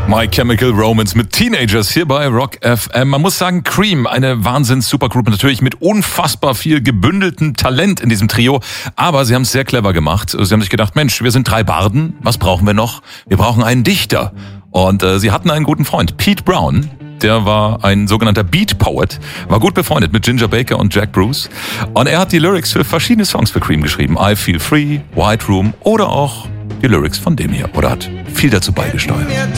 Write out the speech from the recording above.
My Chemical Romance mit Teenagers hier bei Rock FM. Man muss sagen, Cream, eine Wahnsinns-Supergroup, natürlich mit unfassbar viel gebündeltem Talent in diesem Trio. Aber sie haben es sehr clever gemacht. Sie haben sich gedacht, Mensch, wir sind 3 Barden, was brauchen wir noch? Wir brauchen einen Dichter. Und sie hatten einen guten Freund, Pete Brown. Der war ein sogenannter Beat Poet, war gut befreundet mit Ginger Baker und Jack Bruce. Und er hat die Lyrics für verschiedene Songs für Cream geschrieben. I Feel Free, White Room oder auch die Lyrics von dem hier. Oder hat viel dazu beigesteuert.